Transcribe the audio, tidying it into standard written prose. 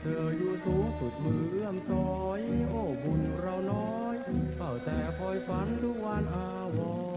เธออยู่สูงสุดมือเอื้อมซอยโอ้บุญเราน้อยเฝ้าแต่คอยฝันทุกวันอาวร